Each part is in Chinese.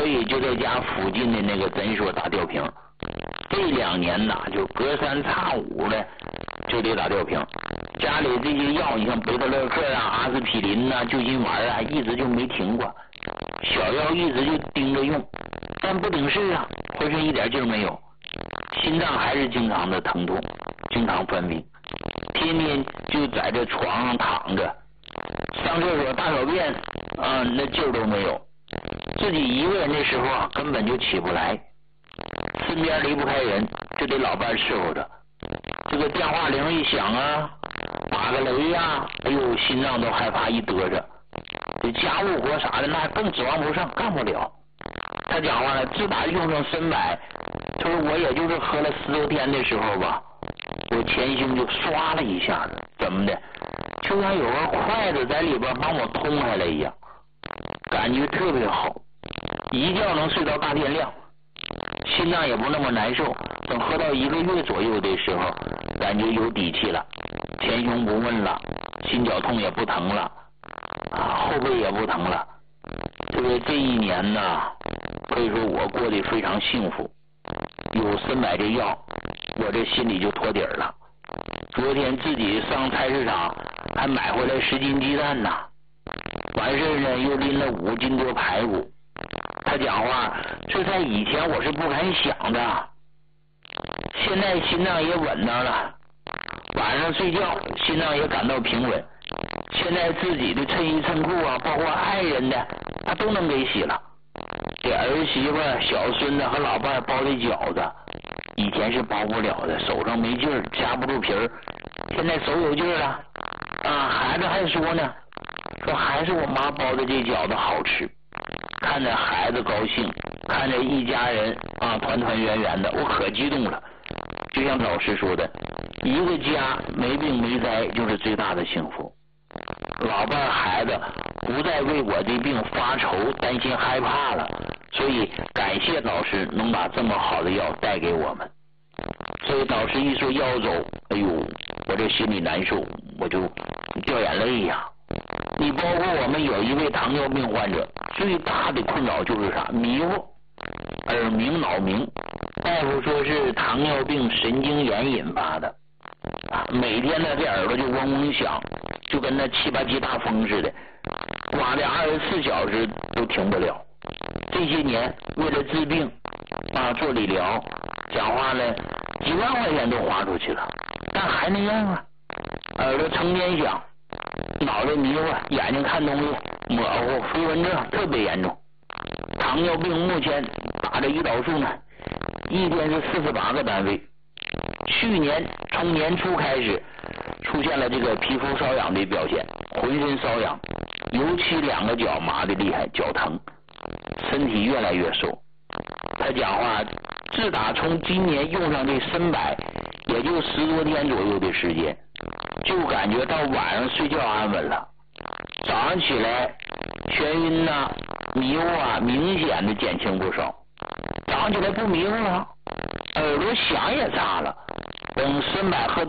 所以就在家附近的那个诊所打吊瓶。这2年呐，就隔3差5的就得打吊瓶。家里这些药，你像贝塔乐克啊、阿司匹林呐、救心丸啊，一直就没停过。小药一直就盯着用，但不顶事啊，浑身一点劲儿没有，心脏还是经常的疼痛，经常犯病，天天就在这床上躺着，上厕所大小便啊，那劲儿都没有。自己一个人的时候啊，根本就起不来，身边离不开人，就得老伴伺候着。这个电话铃一响啊，打个雷呀，哎呦，心脏都害怕一得着。这家务活啥的，那更指望不上，干不了。他讲话了，自打用上参柏，他说我也就是喝了10多天的时候吧，我前胸就刷了一下子，怎么的，就像有个筷子在里边帮我通开了一样，感觉特别好，一觉能睡到大天亮，心脏也不那么难受。等喝到1个月左右的时候，感觉有底气了，前胸不闷了，心绞痛也不疼了，后背也不疼了。这1年呢，可以说我过得非常幸福。有参柏这药，我这心里就托底了。昨天自己上菜市场还买回来10斤鸡蛋呢，完事呢又拎了5斤多排骨。他讲话，这在以前我是不敢想的，现在心脏也稳当了，晚上睡觉心脏也感到平稳。现在自己的衬衣衬裤啊，包括爱人的，他都能给洗了。给儿媳妇、小孙子和老伴包的饺子，以前是包不了的，手上没劲儿，夹不住皮儿，现在手有劲儿了。孩子还说呢，说还是我妈包的这饺子好吃。看着孩子高兴，看着一家人团团圆圆的，我可激动了。就像老师说的，一个家没病没灾就是最大的幸福。老伴孩子不再为我这病发愁担心害怕了，所以感谢老师能把这么好的药带给我们。所以老师一说要走，哎呦，我这心里难受，我就掉眼泪呀。你包括我们有一位糖尿病患者，最大的困扰就是啥？迷糊，耳鸣脑鸣，大夫说是糖尿病神经炎引发的。每天呢这耳朵就嗡嗡响，就跟那7、8级大风似的，刮的24小时都停不了。这些年为了治病做理疗，讲话呢几万块钱都花出去了，但还那样啊，耳朵成天响，脑袋迷糊，眼睛看东西模糊，飞蚊症特别严重。糖尿病目前打着胰岛素呢，一天是48个单位。去年从年初开始出现了这个皮肤瘙痒的表现，浑身瘙痒，尤其2个脚麻的厉害，脚疼，身体越来越瘦。他讲话，自打从今年用上这参柏，也就10多天左右的时间，就感觉到晚上睡觉安稳了，早上起来眩晕呐、迷糊明显的减轻不少。早上起来不迷糊了，耳朵响也差了。等参柏喝到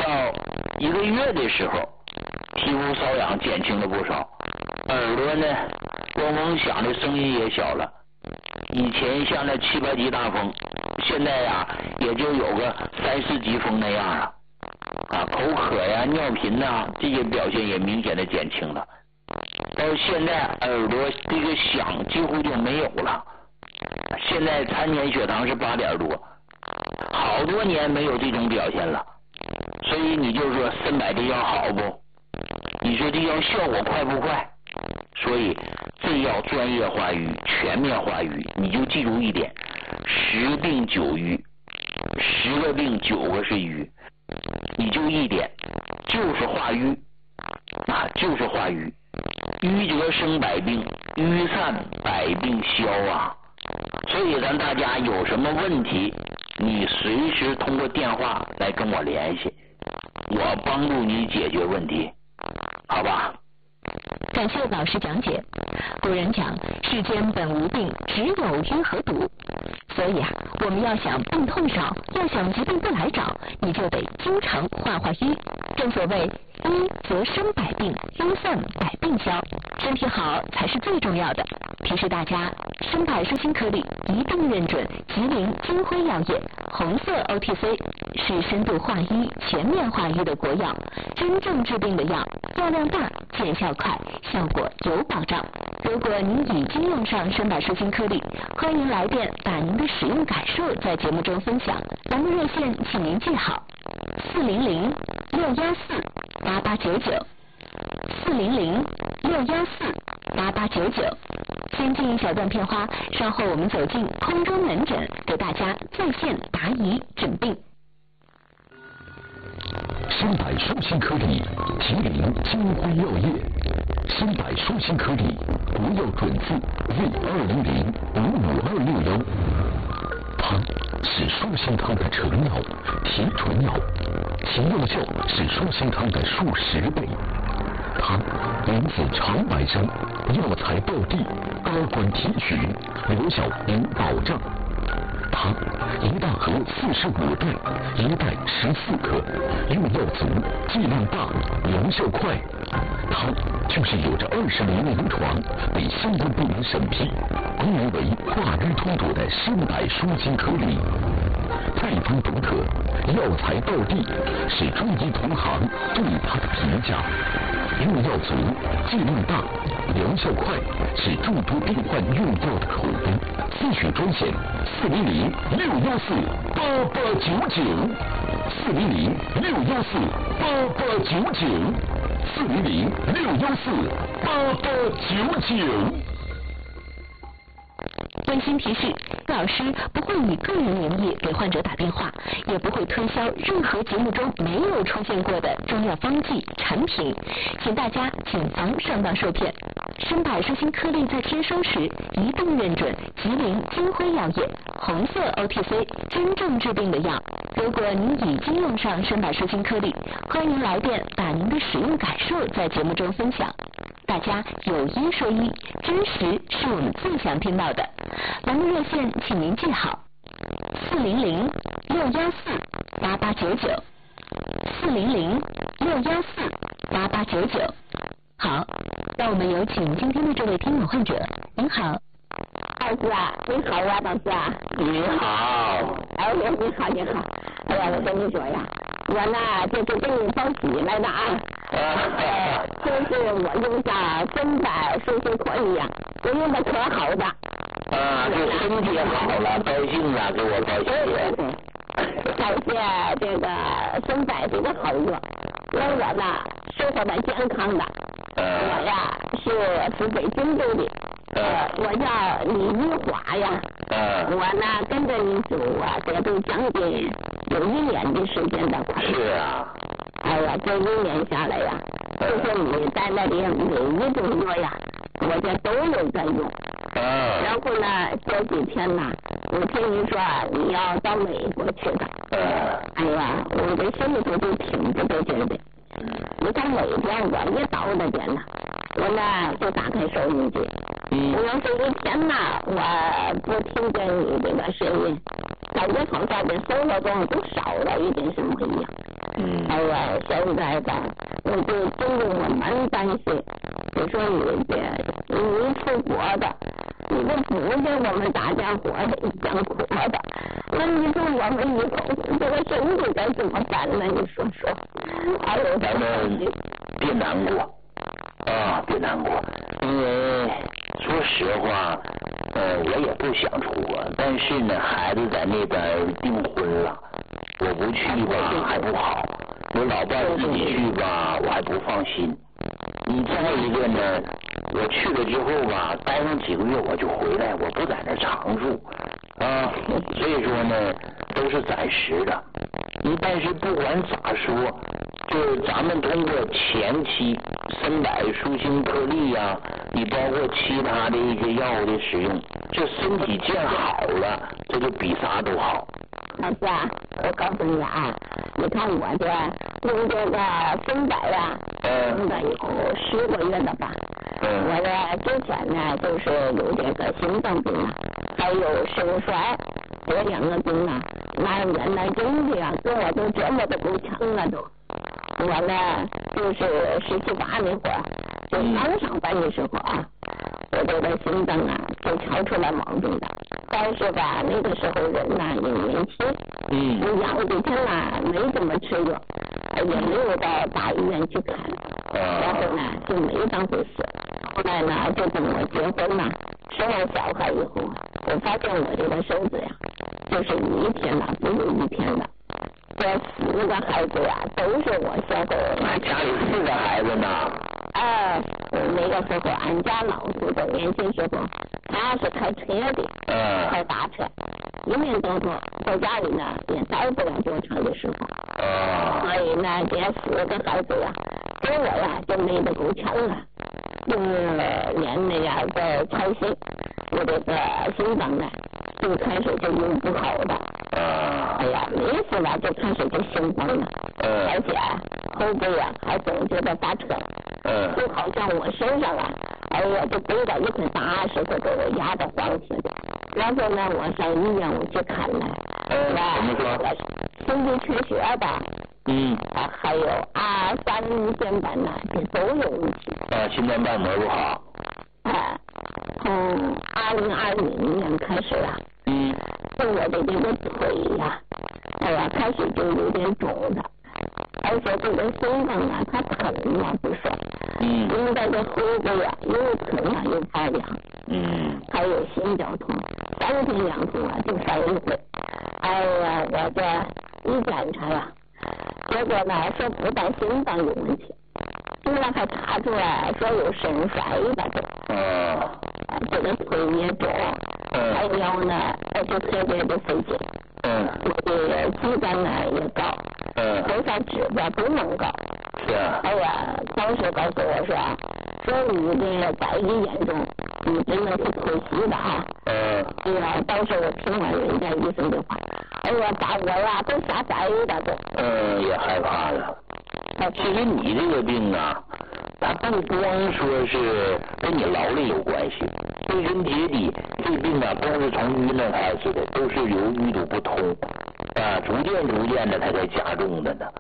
1个月的时候，皮肤瘙痒减轻了不少，耳朵呢嗡嗡响的声音也小了。以前像那7、8级大风，现在也就有个3、4级风那样口渴呀、尿频这些表现也明显的减轻了。到现在耳朵这个响几乎就没有了，现在参年血糖是8点多，好多年没有这种表现了。所以你就说参柏这药好不？你说这药效果快不快？所以这药专业化于全面化于，你就记住一点，10病9瘀，10个病9个是瘀，你就一点，就是化瘀就是化瘀。瘀则生百病，瘀散百病消所以咱大家有什么问题，你随时通过电话来跟我联系，我帮助你解决问题，好吧？ 感谢老师讲解。古人讲世间本无病，只有瘀和堵。所以我们要想病痛少，要想疾病不来找，你就得经常化化瘀。 正所谓医则生百病，医散百病消，身体好才是最重要的。提示大家，生柏舒心颗粒一定认准吉林金辉药业红色 OTC， 是深度化医、全面化医的国药，真正治病的药，药量大，见效快，效果有保障。如果您已经用上生柏舒心颗粒，欢迎来电把您的使用感受在节目中分享。栏目热线请您记好：400-614-8899，400-614-8899。先进一小段片花，稍后我们走进空中门诊，给大家在线答疑诊病。 生柏舒心颗粒，吉林金辉药业。生柏舒心颗粒，国药准字V200-55261。它是舒心汤的成药，提纯药，其药效是舒心汤的数10倍。它源自长白山，药材到地，高管提取，疗效有保障。它一大盒45袋，一袋14克，用药足，剂量大，疗效快。它就是有着20年临床，被相关部门审批，公认为化瘀脱毒的生柏舒心颗粒。配方独特，药材到地，是中医同行对它的评价。用药足，剂量大，疗效快，是众多病患用药的口碑。咨询专线400-614-8899，400-614-8899。 温馨提示：老师不会以个人名义给患者打电话，也不会推销任何节目中没有出现过的中药方剂产品，请大家谨防上当受骗。生柏舒心颗粒在签收时一定认准吉林金辉药业红色 OTC， 真正治病的药。如果您已经用上生柏舒心颗粒，欢迎来电把您的使用感受在节目中分享。大家有医说医，真实是我们最想听到的。栏目热线请您记好：400-614-8899，400-614-8899。好，让我们有请今天的这位听友患者。您好， 老师啊，你好啊，老师啊。 你好。 哎呀，你好，你好。哎呀，我跟你说呀，我呢就是给你报喜来的啊。就是我用下生柏舒心颗粒呀，我用的可好的。 这身体好了，高兴了，给我报喜。 感谢这个生柏这个好药，让我呢生活的健康的。我呀是北京州的。我叫李玉华呀。我呢跟着你走啊，这都将近有1年的时间的快。 是啊。 哎呀，这1年下来呀，就是你在那里每一种药呀，我这都有在用。然后呢，这几天呢，我听你说你要到美国去的。哎呀，我这心里头就挺不得劲的。你到哪边我也到了点了，我呢就打开收音机。我要是一天呢，我不听见你这个声音，感觉好像这生活中都少了一点什么一样。哎呀，现在的我就真的我蛮担心，就说你出国的，你这不给我们大家伙的讲苦的，那你说我们以后这个身体该怎么办呢？你说说。哎呦， 咱们别难过别难过，因为说实话，我也不想出国，但是呢，孩子在那边订婚了，我不去吧还不好，我老伴自己去吧，我还不放心。你再一个呢，我去了之后吧，待上几个月我就回来，我不在那常住所以说呢，都是暂时的。但是不管咋说，就是咱们通过前期生柏舒心颗粒呀，你包括其他的一些药物的使用，这身体健好了，这就比啥都好。 老师啊，我告诉你啊，你看我这用这个生柏呀，用了有10个月了吧。我这之前呢都是有这个心脏病啊，还有肾衰，这2个病啊，那原来真的呀，跟我都折磨的够呛了都。 我呢就是17、18那会儿，就刚上班的时候啊，我这个心脏啊就超出了毛病的。但是吧，那个时候人呐也年轻，我养几天啦，没怎么吃药，也没有到大医院去看，然后呢就没当回事。后来呢就等我结婚了，生完小孩以后，我发现我这个身子呀，就是一天呐不如一天的。这4个孩子呀，都是我小狗。 家里4个孩子呢？ 那个时候俺家老祖宗年轻时候，他是开车的，开大车，1年多在家里呢也待不了多长的时候。所以呢，这4个孩子呀，跟我呀就没得够呛了，连那个操心，我这个心脏呢，就开始就用不好的。哎呀，没事了就开始就心慌了，而且后背啊还总觉得发沉，就好像我身上啊，哎呀，就背着一块大石头给我压得慌似的。然后呢，我上医院我去看了， 怎么说？ 心肌缺血吧，还有3尖瓣呐，这都有问题。 心脏瓣膜不好。 从2020年开始啊，就我的这个腿呀，哎呀，开始就有点肿的，而且这个心脏啊，它疼啊不说，因为这个后背啊又疼啊又发凉，还有心绞痛，3天2头啊就犯一回。哎呀，我这一检查呀，结果呢说不但心脏有问题，后来还查出来说有肾衰的都。这个腿也肿，还有呢，就特别的费劲。我的肌酐呢也高，多少指标都能高。 是啊。 哎呀，当时告诉我说你这个再一严重，你真的是可惜的啊。哎呀，当时我听完人家医生的话，哎呀，把我呀都吓呆了都。 也害怕了。其实你这个病啊，它不光说是跟你劳累有关系，归根结底，这病啊都是从淤嫩开始的，都是由淤堵不通逐渐的它才加重的呢。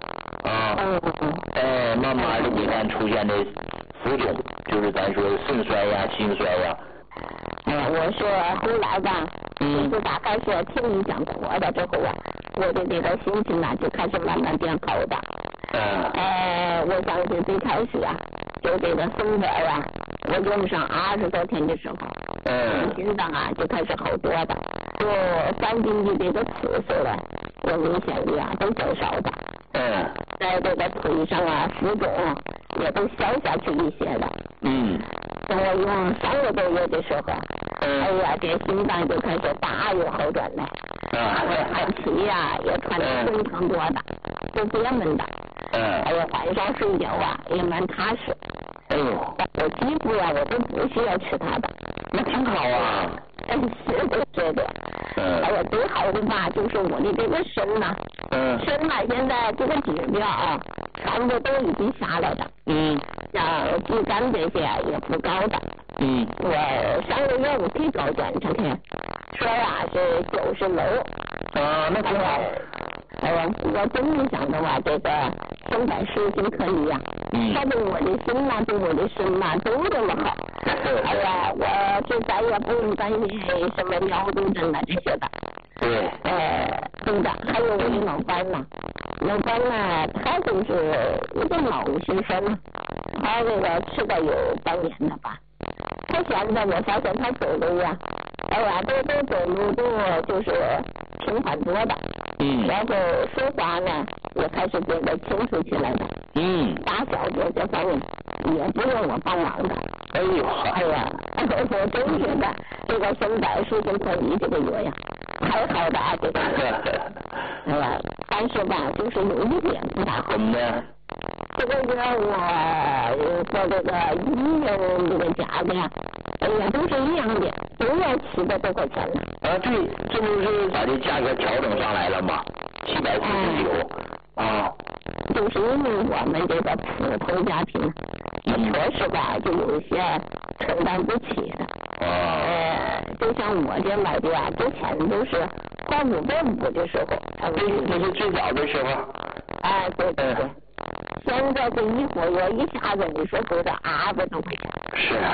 慢慢的你看出现的浮肿，就是咱说的肾衰呀、心衰呀。 我是后来吧，就是大概是听你讲课了之后啊，我的这个心情呢就开始慢慢变好的。我相信最开始啊，就这个松柏啊，我用上20多天的时候，心脏啊就开始好多的，就3斤的这个次数呢，我明显的啊都减少的。在这个腿上啊浮肿也都消下去一些了。等我用3个多月的时候，哎呀，这心脏就开始大有好转了。我喘气呀也喘得非常多的，就憋闷的。还有晚上睡觉啊也蛮踏实。我几乎呀我都不需要吃它的。 那挺好啊。 是的。还有最好的吧，就是我的这个肾呐，肾呐现在这个指标啊，全部都已经下来的。像肌酐这些也不高的。我上个月我去搞检查去，说呀是90楼。 那挺好。 我真没想到啊，这个松柏实行可以呀，它对我的心呐，对我的肾呐都这么好。哎呀，我就再也不用担心什么尿毒症啊这些的。对的，还有我的老伴呐，他就是一个老学生了，他这个吃了有半年了吧。他现在我发现他走路呀，哎呀，都走路都就是挺缓多的。然后说话呢也开始变得清楚起来了。大小便这方面也不用我帮忙的。哎呀，我真觉得这个松柏实行可以这个药呀，太好的啊这个。但是吧，就是有一点不大好。这个药我和这个医院这个价格呀，哎呀都是一样的，都要700多块钱呢。 对，这不是把这价格调整上来了吗？749。 就是因为我们这个普通家庭，确实吧，就有一些承担不起的。就像我这买的啊，之前都是花550的时候， 这是最早的时候。 对。 现在这一个月一下子你说都是200多块钱。 是啊，